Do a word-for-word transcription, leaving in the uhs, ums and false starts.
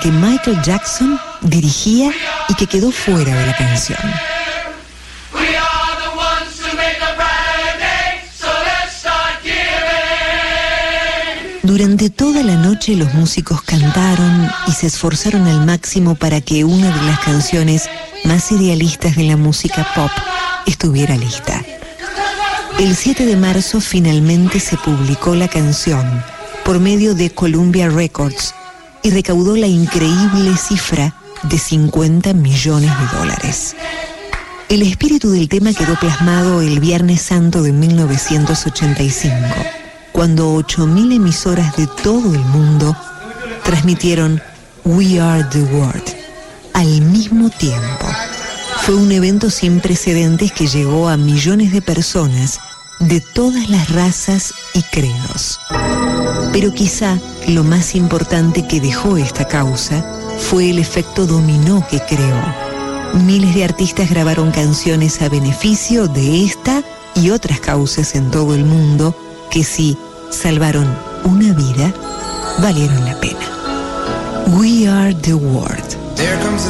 que Michael Jackson dirigía y que quedó fuera de la canción. Durante toda la noche los músicos cantaron y se esforzaron al máximo para que una de las canciones más idealistas de la música pop estuviera lista. El siete de marzo finalmente se publicó la canción por medio de Columbia Records y recaudó la increíble cifra de cincuenta millones de dólares. El espíritu del tema quedó plasmado el Viernes Santo de mil novecientos ochenta y cinco, cuando ocho mil emisoras de todo el mundo transmitieron We Are the World al mismo tiempo. Fue un evento sin precedentes que llegó a millones de personas de todas las razas y credos. Pero quizá lo más importante que dejó esta causa fue el efecto dominó que creó. Miles de artistas grabaron canciones a beneficio de esta y otras causas en todo el mundo que si salvaron una vida, valieron la pena. We Are the World.